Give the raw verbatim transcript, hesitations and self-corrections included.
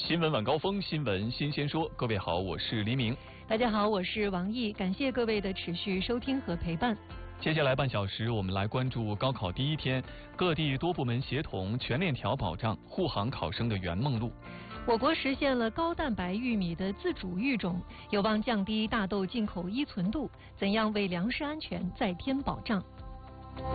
新闻晚高峰，新闻新鲜说。各位好，我是黎明。 大家好，我是王毅。感谢各位的持续收听和陪伴。 接下来半小时，我们来关注高考第一天，各地多部门协同全链条保障护航考生的圆梦路。 我国实现了高蛋白玉米的自主育种，有望降低大豆进口依存度。怎样为粮食安全再添保障？